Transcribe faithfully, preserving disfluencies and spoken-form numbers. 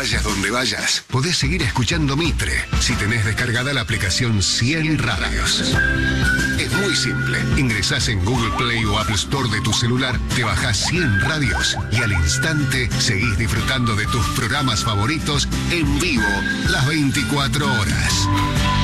Vayas donde vayas, podés seguir escuchando Mitre si tenés descargada la aplicación cien Radios. Es muy simple. Ingresás en Google Play o Apple Store de tu celular, te bajás cien Radios y al instante seguís disfrutando de tus programas favoritos en vivo las veinticuatro horas.